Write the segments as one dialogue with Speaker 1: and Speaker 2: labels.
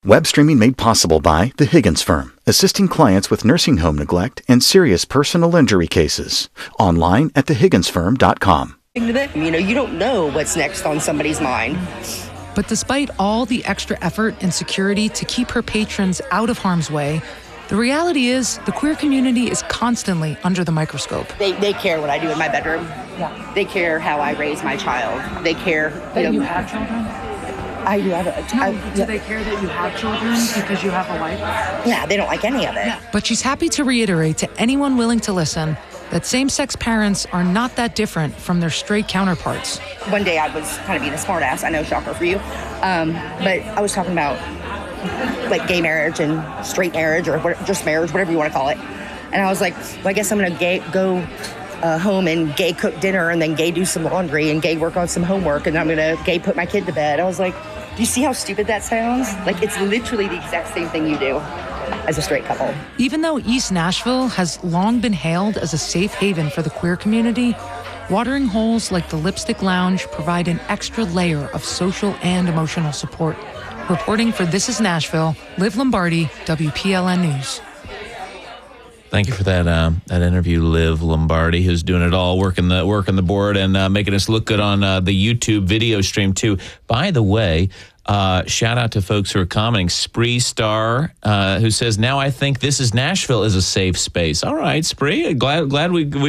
Speaker 1: Web streaming made possible by The Higgins Firm, assisting clients with nursing home neglect and serious personal injury cases. Online at thehigginsfirm.com.
Speaker 2: You don't know what's next on somebody's mind.
Speaker 3: But despite all the extra effort and security to keep her patrons out of harm's way, the reality is the queer community is constantly under the microscope.
Speaker 2: They care what I do in my bedroom.
Speaker 3: Yeah.
Speaker 2: They care how I raise my child. They care.
Speaker 3: That you have children?
Speaker 2: I do have a...
Speaker 3: Do they care that you have children because you have a wife?
Speaker 2: Yeah, they don't like any of it.
Speaker 3: Yeah. But she's happy to reiterate to anyone willing to listen that same-sex parents are not that different from their straight counterparts.
Speaker 2: One day I was kind of being a smartass. I know, shocker for you. But I was talking about like gay marriage and straight marriage or just marriage, whatever you want to call it. And I was like, well, I guess I'm going to go home and gay cook dinner and then gay do some laundry and gay work on some homework and I'm going to gay put my kid to bed. I was like, do you see how stupid that sounds? Like, it's literally the exact same thing you do as a straight couple.
Speaker 3: Even though East Nashville has long been hailed as a safe haven for the queer community, watering holes like the Lipstick Lounge provide an extra layer of social and emotional support. Reporting for This Is Nashville, Liv Lombardi, WPLN News.
Speaker 4: Thank you for that interview, Liv Lombardi, who's doing it all, working the board and making us look good on the YouTube video stream too. By the way, shout out to folks who are commenting. Spree Star, who says, "Now I think This Is Nashville is a safe space." All right, Spree, glad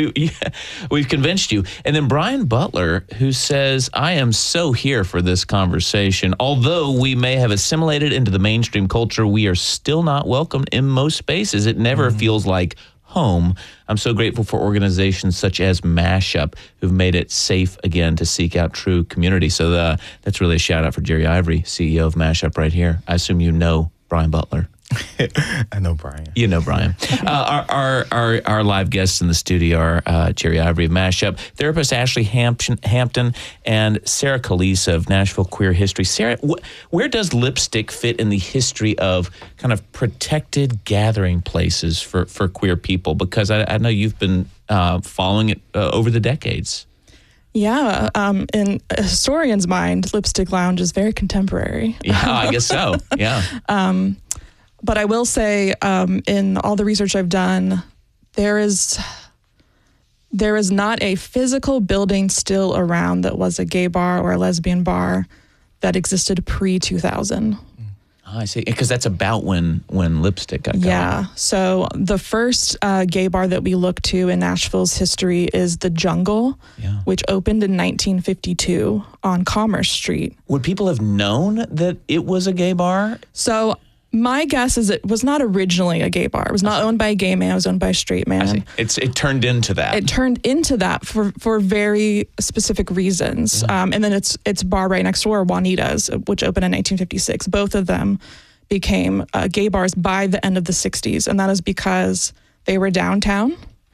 Speaker 4: we've convinced you. And then Brian Butler, who says, "I am so here for this conversation. Although we may have assimilated into the mainstream culture, we are still not welcomed in most spaces. It never feels like home. I'm so grateful for organizations such as Mashup who've made it safe again to seek out true community." So that's really a shout out for Jerry Ivory, CEO of Mashup right here. I assume you know Brian Butler.
Speaker 5: I know Brian.
Speaker 4: You know Brian. Our live guests in the studio are Jerry Ivory of Mashup, therapist Ashley Hampton, and Sarah Kalisa of Nashville Queer History. Sarah, where does Lipstick fit in the history of kind of protected gathering places for queer people? Because I know you've been following it over the decades.
Speaker 6: Yeah, in a historian's mind, Lipstick Lounge is very contemporary.
Speaker 4: Yeah, I guess so. Yeah.
Speaker 6: But I will say, in all the research I've done, there is not a physical building still around that was a gay bar or a lesbian bar that existed pre-2000.
Speaker 4: Oh, I see. Because that's about when Lipstick got going.
Speaker 6: Yeah. So the first gay bar that we look to in Nashville's history is The Jungle, which opened in 1952 on Commerce Street.
Speaker 4: Would people have known that it was a gay bar?
Speaker 6: So my guess is it was not originally a gay bar. It was not owned by a gay man. It was owned by a straight man.
Speaker 4: I see. It turned into that.
Speaker 6: It turned into that for very specific reasons. And then its bar right next door, Juanita's, which opened in 1956. Both of them became gay bars by the end of the 60s. And that is because they were downtown.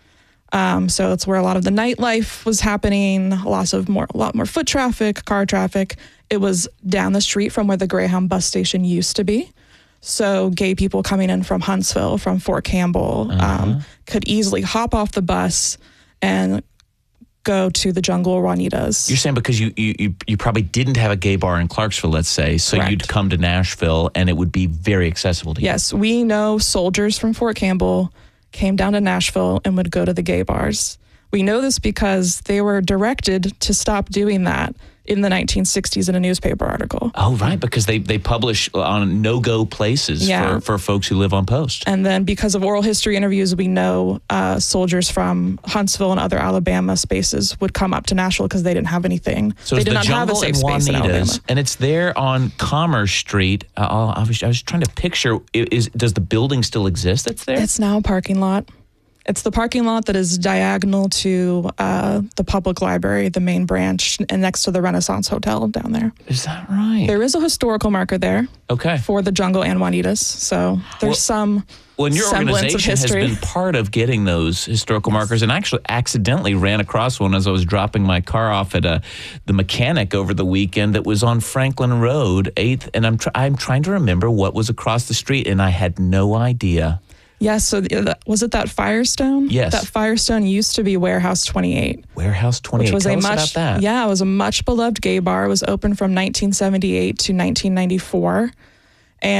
Speaker 6: So that's where a lot of the nightlife was happening, a lot more foot traffic, car traffic. It was down the street from where the Greyhound bus station used to be. So gay people coming in from Huntsville, from Fort Campbell, could easily hop off the bus and go to the Jungle or Juanita's.
Speaker 4: You're saying because you probably didn't have a gay bar in Clarksville, let's say, so
Speaker 6: Correct.
Speaker 4: You'd come to Nashville and it would be very accessible to you.
Speaker 6: Yes, we know soldiers from Fort Campbell came down to Nashville and would go to the gay bars. We know this because they were directed to stop doing that in the 1960s in a newspaper article.
Speaker 4: Oh, right, because they publish on no-go places for folks who live on post.
Speaker 6: And then because of oral history interviews, we know soldiers from Huntsville and other Alabama spaces would come up to Nashville because they didn't have anything.
Speaker 4: So
Speaker 6: they did not have a safe space in Alabama.
Speaker 4: And it's there on Commerce Street. I was trying to picture, does the building still exist that's there?
Speaker 6: It's now a parking lot. It's the parking lot that is diagonal to the public library, the main branch, and next to the Renaissance Hotel down there.
Speaker 4: Is that right?
Speaker 6: There is a historical marker there.
Speaker 4: Okay.
Speaker 6: For the Jungle and Juanita's. So there's some
Speaker 4: and your
Speaker 6: semblance of
Speaker 4: organization
Speaker 6: history.
Speaker 4: has been part of getting those historical markers, and I actually accidentally ran across one as I was dropping my car off at the mechanic over the weekend that was on Franklin Road, 8th, and I'm trying to remember what was across the street, and I had no idea.
Speaker 6: Yes, so was it that Firestone?
Speaker 4: Yes.
Speaker 6: That Firestone used to be Warehouse 28.
Speaker 4: Warehouse 28,
Speaker 6: which was
Speaker 4: tell us about that.
Speaker 6: Yeah, it was a much beloved gay bar. It was open from 1978 to 1994.